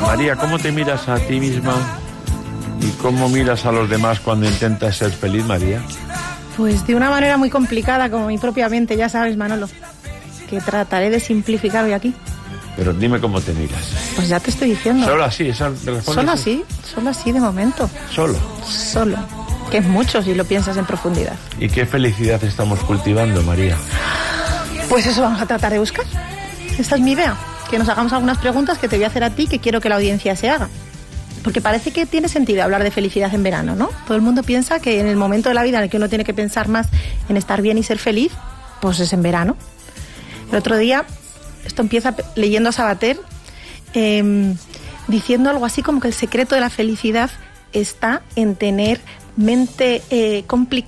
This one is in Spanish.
María, ¿cómo te miras a ti misma y cómo miras a los demás cuando intentas ser feliz, María? Pues de una manera muy complicada, como mi propia mente, ya sabes, Manolo, que trataré de simplificar hoy aquí. Pero dime cómo te miras. Pues ya te estoy diciendo. Solo así, esa responde. Solo así de momento. Solo. Que es mucho si lo piensas en profundidad. ¿Y qué felicidad estamos cultivando, María? Pues eso vamos a tratar de buscar. Esta es mi idea, que nos hagamos algunas preguntas que te voy a hacer a ti, que quiero que la audiencia se haga. Porque parece que tiene sentido hablar de felicidad en verano, ¿no? Todo el mundo piensa que en el momento de la vida en el que uno tiene que pensar más en estar bien y ser feliz, pues es en verano. El otro día, esto empieza leyendo a Sabater, diciendo algo así como que el secreto de la felicidad está en tener mente complicada